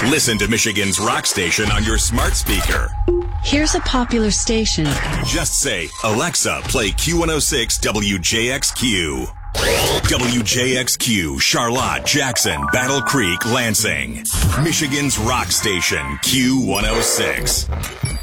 Listen to Michigan's rock station on your smart speaker. Here's a popular station. Just say, Alexa, play Q106 WJXQ. WJXQ, Charlotte, Jackson, Battle Creek, Lansing. Michigan's rock station, Q106.